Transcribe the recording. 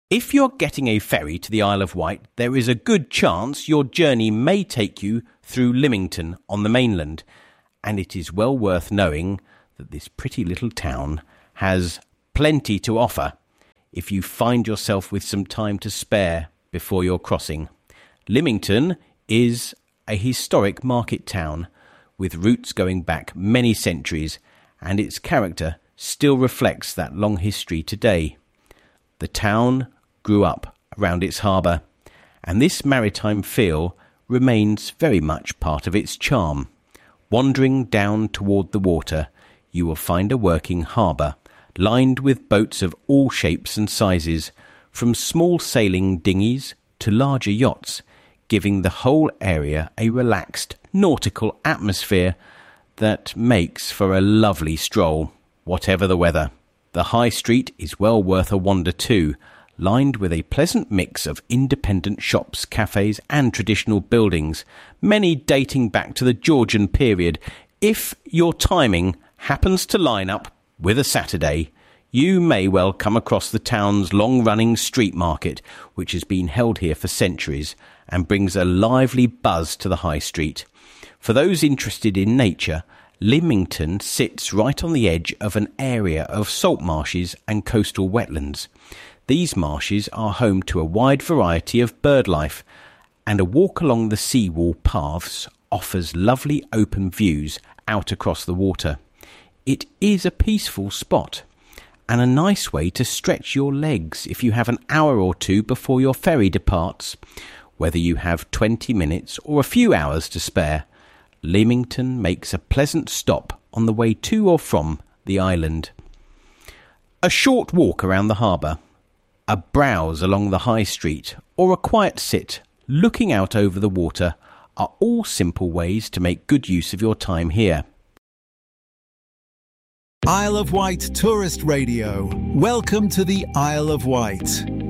If you're getting a ferry to the Isle of Wight, there is a good chance your journey may take you through Lymington on the mainland, and it is well worth knowing that this pretty little town has plenty to offer if you find yourself with some time to spare before your crossing. Lymington is a historic market town with roots going back many centuries, and its character still reflects that long history today. The town grew up around its harbour, and this maritime feel remains very much part of its charm. Wandering down toward the water, you will find a working harbour, lined with boats of all shapes and sizes, from small sailing dinghies to larger yachts, giving the whole area a relaxed nautical atmosphere that makes for a lovely stroll, whatever the weather. The High Street is well worth a wander too, lined with a pleasant mix of independent shops, cafes and traditional buildings, many dating back to the Georgian period. If your timing happens to line up with a Saturday, you may well come across the town's long-running street market, which has been held here for centuries and brings a lively buzz to the High Street. For those interested in nature, Lymington sits right on the edge of an area of salt marshes and coastal wetlands. These marshes are home to a wide variety of bird life, and a walk along the seawall paths offers lovely open views out across the water. It is a peaceful spot, and a nice way to stretch your legs if you have an hour or two before your ferry departs. Whether you have 20 minutes or a few hours to spare, Lymington makes a pleasant stop on the way to or from the island. A short walk around the harbour, a browse along the High Street, or a quiet sit looking out over the water are all simple ways to make good use of your time here. Isle of Wight Tourist Radio. Welcome to the Isle of Wight.